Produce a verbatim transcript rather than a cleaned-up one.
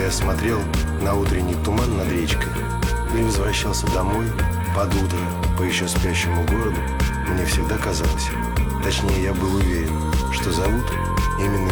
я смотрел на утренний туман над речкой или возвращался домой под утро по еще спящему городу, мне всегда казалось, точнее я был уверен, что зовут именно